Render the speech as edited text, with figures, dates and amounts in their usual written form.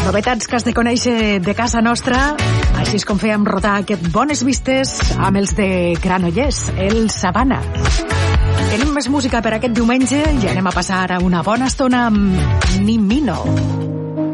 Novetats que has de conèixer de casa nostra, així és com fèiem rodar aquest Bones Vistes amb els de Granollers, el Sabana. Tenim més música per aquest diumenge i anem a passar a una bona estona amb Nimino.